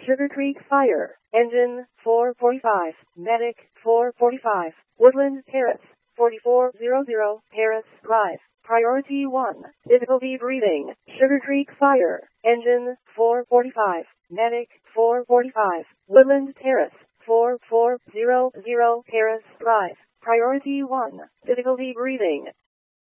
Sugar Creek Fire, Engine 445, Medic 445, Woodland Terrace 4400, Terrace Drive. Priority 1, difficulty breathing. Sugar Creek Fire, Engine 445, Medic 445, Woodland Terrace 4400, Terrace Drive. Priority 1, difficulty breathing.